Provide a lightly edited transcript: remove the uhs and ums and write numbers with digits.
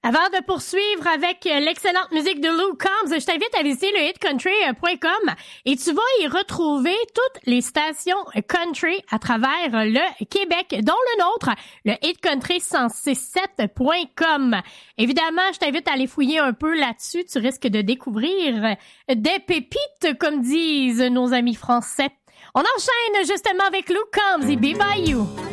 Avant de poursuivre avec l'excellente musique de Luke Combs, je t'invite à visiter le hitcountry.com et tu vas y retrouver toutes les stations country à travers le Québec, dont le nôtre, le hitcountry1067.com. Évidemment, je t'invite à aller fouiller un peu là-dessus. Tu risques de découvrir des pépites, comme disent nos amis français. On enchaîne justement avec Luke Combs et Be By You.